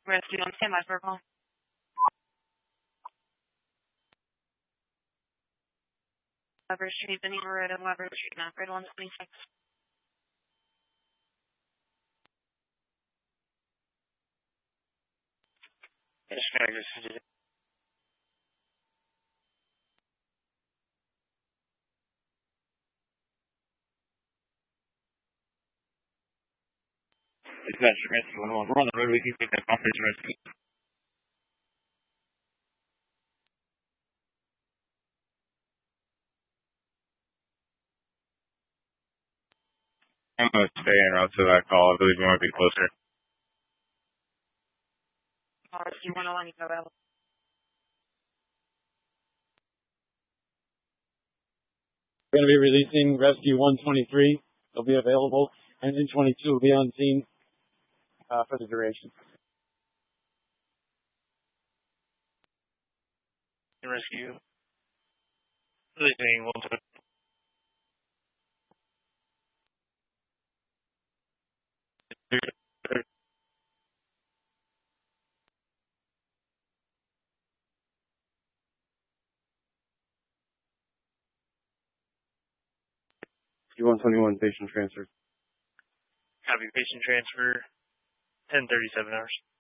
Rescue on standby for a call. Weber Street, Benny Moretta, Weber Street, map, grade 126. Dispatch, rescue 111. We're on the road. We can take that call. Please rescue. I'm going to stay en route to that call. I believe we might be closer. Rescue 101, you go available. We're going to be releasing Rescue 123. They'll be available. Engine 22 will be on scene for the duration. Rescue. Releasing 123. Rescue 121, patient transfer. Copy, patient transfer, 10:37 hours.